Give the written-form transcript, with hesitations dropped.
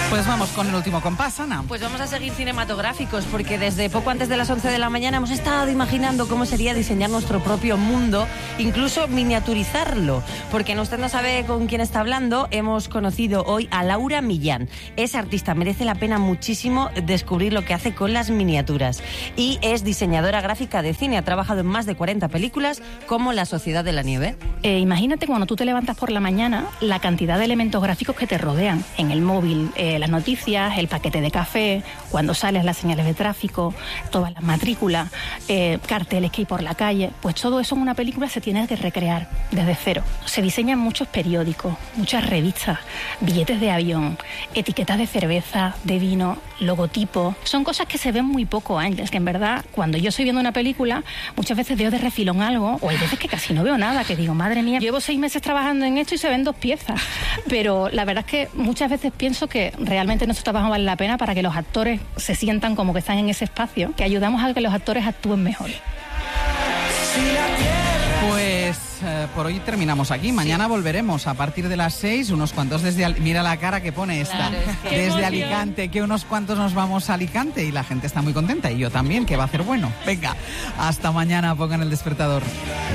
Pues vamos con el último compás, Ana. Pues vamos a seguir cinematográficos, porque desde poco antes de las 11 de la mañana hemos estado imaginando cómo sería diseñar nuestro propio mundo, incluso miniaturizarlo. Porque usted no sabe con quién está hablando, hemos conocido hoy a Laura Millán. Es artista, merece la pena muchísimo descubrir lo que hace con las miniaturas. Y es diseñadora gráfica de cine, ha trabajado en más de 40 películas, como La Sociedad de la Nieve. Imagínate cuando tú te levantas por la mañana, la cantidad de elementos gráficos que te rodean en el móvil, las noticias, el paquete de café, cuando sales las señales de tráfico, todas las matrículas, carteles que hay por la calle, pues todo eso en una película se tiene que recrear desde cero. Se diseñan muchos periódicos, muchas revistas, billetes de avión, etiquetas de cerveza, de vino, logotipos. Son cosas que se ven muy poco antes, que en verdad cuando yo estoy viendo una película muchas veces veo de refilón algo, o hay veces que casi no veo nada, que digo, madre mía, llevo 6 meses trabajando en esto y se ven 2 piezas. Pero la verdad es que muchas veces pienso que realmente nuestro trabajo vale la pena para que los actores se sientan como que están en ese espacio, que ayudamos a que los actores actúen mejor. Pues por hoy terminamos aquí. Mañana volveremos a partir de las 6, unos cuantos mira la cara que pone esta. Claro, es que desde Alicante, que unos cuantos nos vamos a Alicante y la gente está muy contenta y yo también, que va a hacer bueno. Venga, hasta mañana, pongan el despertador.